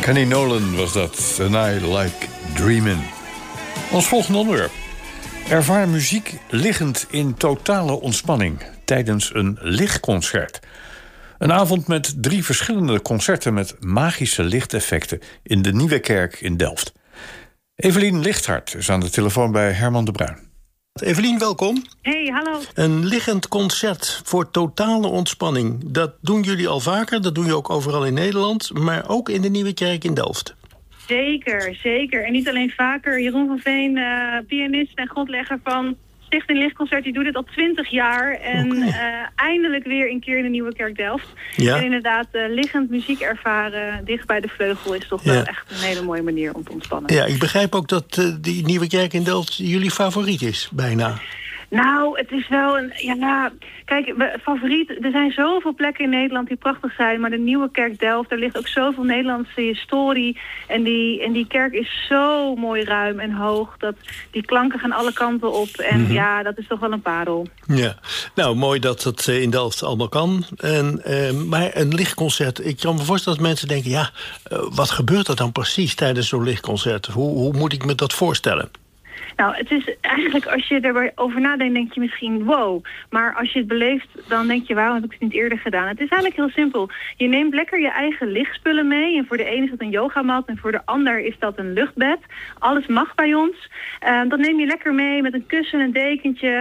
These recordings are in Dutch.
Kenny Nolan was dat. And I Like Dreamin'. Ons volgende onderwerp. Ervaar muziek liggend in totale ontspanning tijdens een lichtconcert. Een avond met 3 verschillende concerten met magische lichteffecten in de Nieuwe Kerk in Delft. Evelien Lichthart is aan de telefoon bij Herman de Bruin. Evelien, welkom. Hey, hallo. Een liggend concert voor totale ontspanning. Dat doen jullie al vaker, dat doen je ook overal in Nederland, maar ook in de Nieuwe Kerk in Delft. Zeker, zeker. En niet alleen vaker. Jeroen van Veen, pianist en grondlegger van Stichting Lichtconcert, die doet dit al 20 jaar. En eindelijk weer een keer in de Nieuwe Kerk Delft. Ja. En inderdaad, liggend muziek ervaren dicht bij de vleugel is toch wel echt een hele mooie manier om te ontspannen. Ja, ik begrijp ook dat die Nieuwe Kerk in Delft jullie favoriet is, bijna. Nou, het is wel een... Ja, kijk, favoriet... Er zijn zoveel plekken in Nederland die prachtig zijn, maar de Nieuwe Kerk Delft, daar ligt ook zoveel Nederlandse historie. En die kerk is zo mooi ruim en hoog, dat die klanken gaan alle kanten op. En ja, dat is toch wel een parel. Ja, nou, mooi dat dat in Delft allemaal kan. Maar een lichtconcert, ik kan me voorstellen dat mensen denken, ja, wat gebeurt er dan precies tijdens zo'n lichtconcert? Hoe moet ik me dat voorstellen? Nou, het is eigenlijk, als je erover nadenkt, denk je misschien wow. Maar als je het beleeft, dan denk je, waarom heb ik het niet eerder gedaan? Het is eigenlijk heel simpel. Je neemt lekker je eigen lichtspullen mee. En voor de ene is dat een yogamat en voor de ander is dat een luchtbed. Alles mag bij ons. Dat neem je lekker mee met een kussen, een dekentje.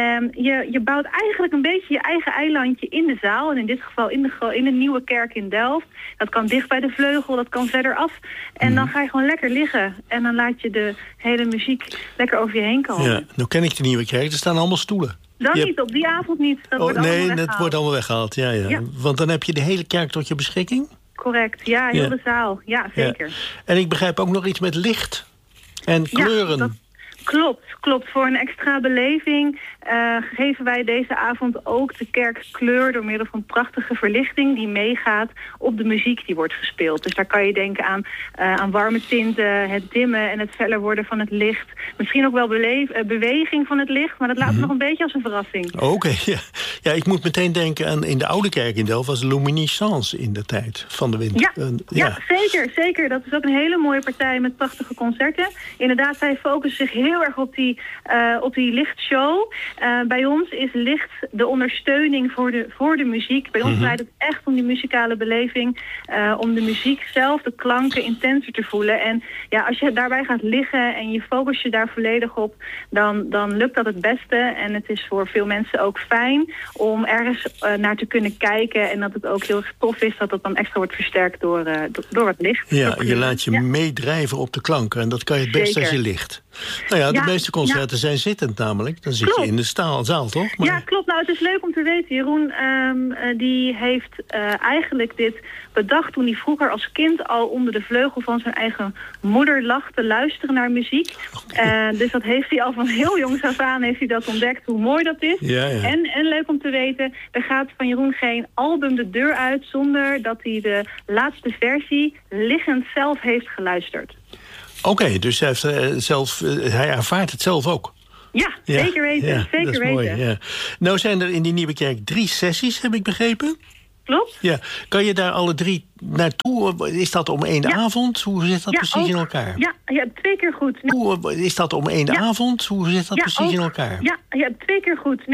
Je bouwt eigenlijk een beetje je eigen eilandje in de zaal. En in dit geval in de Nieuwe Kerk in Delft. Dat kan dicht bij de vleugel, dat kan verderaf. En dan ga je gewoon lekker liggen. En dan laat je de hele muziek lekker over je heen komen. Ja, nou ken ik de Nieuwe Kerk, er staan allemaal stoelen. Niet, op die avond niet. Dat wordt allemaal weggehaald. Het wordt allemaal weggehaald, ja. Want dan heb je de hele kerk tot je beschikking? Correct, ja, heel de zaal. Ja, zeker. Ja. En ik begrijp ook nog iets met licht en kleuren. Ja, Klopt. Voor een extra beleving geven wij deze avond ook de kerk kleur door middel van prachtige verlichting die meegaat op de muziek die wordt gespeeld. Dus daar kan je denken aan warme tinten, het dimmen en het feller worden van het licht. Misschien ook wel beweging van het licht, maar dat laat nog een beetje als een verrassing. Oké, ja, ik moet meteen denken aan in de Oude Kerk in Delft was luminescence in de tijd van de wind. Ja, zeker. Dat is ook een hele mooie partij met prachtige concerten. Inderdaad, zij focussen zich heel erg op die lichtshow. Bij ons is licht de ondersteuning voor de muziek. Bij ons draait het echt om die muzikale beleving. Om de muziek zelf, de klanken intenser te voelen. En ja, als je daarbij gaat liggen en je focus je daar volledig op, dan lukt dat het beste. En het is voor veel mensen ook fijn om ergens naar te kunnen kijken. En dat het ook heel erg tof is dat het dan extra wordt versterkt door het licht. Ja, je laat je meedrijven op de klanken. En dat kan je het best als je ligt. Nou ja, de meeste concerten zijn zittend namelijk. Dan zit je in de zaal, toch? Maar... Ja, klopt. Nou, het is leuk om te weten. Jeroen die heeft eigenlijk dit bedacht toen hij vroeger als kind al onder de vleugel van zijn eigen moeder lag te luisteren naar muziek. Dus dat heeft hij al van heel jongs af aan heeft hij dat ontdekt, hoe mooi dat is. Ja. En leuk om te weten, er gaat van Jeroen geen album de deur uit zonder dat hij de laatste versie liggend zelf heeft geluisterd. Oké, dus hij ervaart het zelf ook. Ja, zeker weten. Ja, zeker weten. Mooi, ja. Nou zijn er in die Nieuwe Kerk 3 sessies, heb ik begrepen. Klopt. Ja. Kan je daar alle 3 naartoe? Is dat om één avond? Hoe zit dat precies in elkaar? Ja, 2 keer goed. Is dat om één avond? Hoe zit dat precies in elkaar? Ja, 2 keer goed.